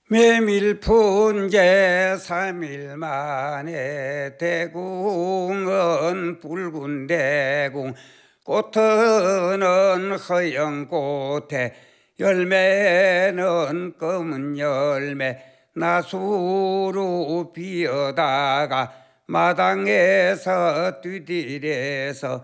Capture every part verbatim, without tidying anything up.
메밀푼제 삼일 만에 대궁은 붉은 대궁, 꽃은 허영 꽃에 열매는 검은 열매, 나수로 비어다가 마당에서 뛰디래서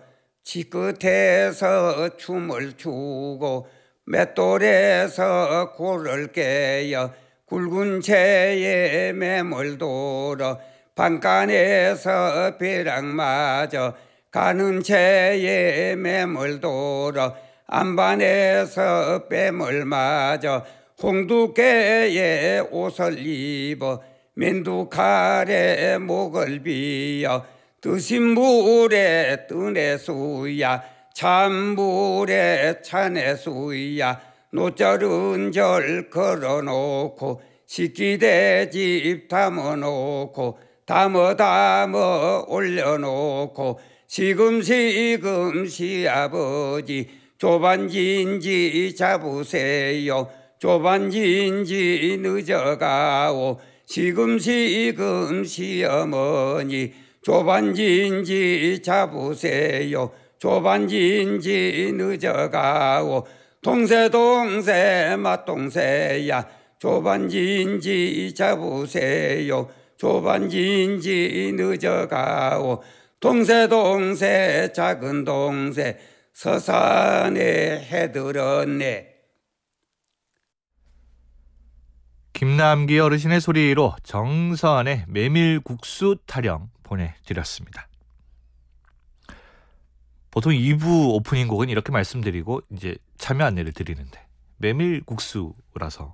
지끝에서 춤을 추고 맷돌에서 골을 깨어 굵은 채에 매물 돌어 반간에서 벼락 맞아 가는 채에 매물 돌어 안반에서 뺨을 맞아 홍두깨에 옷을 입어 맨두칼에 목을 비어 뜨신 물에 뜨내 수야 찬물에 차내 수야 노절은 절 걸어놓고 식기대집 담아놓고 담어 담어 올려놓고 시금시금 시아버지 조반진지 잡으세요. 조반진지 늦어가오. 시금시금 시어머니 조반진지 잡으세요. 조반진지 늦어가오. 동세 동세 맞동세야 조반진지 잡으세요. 조반진지 늦어가오. 동세 동세 작은 동세 서산에 해들었네. 김남기 어르신의 소리로 정선의 메밀국수 타령 보내드렸습니다. 보통 이 부 오프닝 곡은 이렇게 말씀드리고 이제 참여 안내를 드리는데 메밀국수라서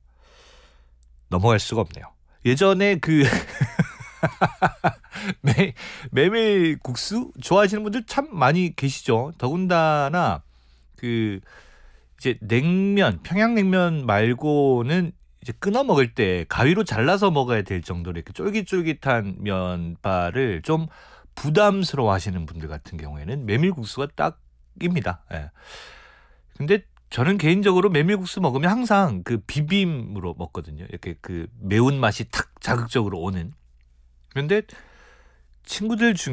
넘어갈 수가 없네요. 예전에 그 메, 메밀국수 좋아하시는 분들 참 많이 계시죠. 더군다나 그 이제 냉면, 평양냉면 말고는 이제 끊어 먹을 때 가위로 잘라서 먹어야 될 정도로 이렇게 쫄깃쫄깃한 면발을 좀 부담스러워 하시는 분들 같은 경우에는 메밀국수가 딱입니다. 예. 근데 저는 개인적으로 메밀국수 먹으면 항상 그 비빔으로 먹거든요. 이렇게 그 매운맛이 탁 자극적으로 오는. 그런데 친구들 중에